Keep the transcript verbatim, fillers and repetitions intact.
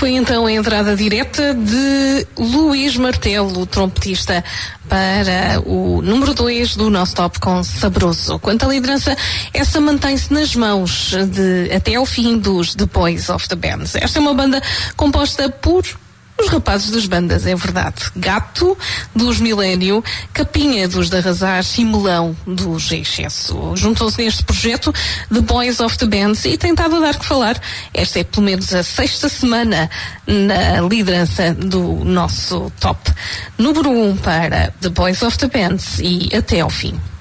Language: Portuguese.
foi então a entrada direta de Luís Martelo, trompetista, para o número dois do nosso top com Sabroso. Quanto à liderança, essa mantém-se nas mãos de, até ao fim dos The Boys of the Bands. Esta é uma banda composta por os rapazes das bandas, é verdade. Gato, dos Milênio, Capinha, dos de Arrasar e Melão, dos Excesso. Juntam-se neste projeto The Boys of the Bands e tem estado a dar que falar. Esta é pelo menos a sexta semana na liderança do nosso top. Número um para The Boys of the Bands e até ao fim.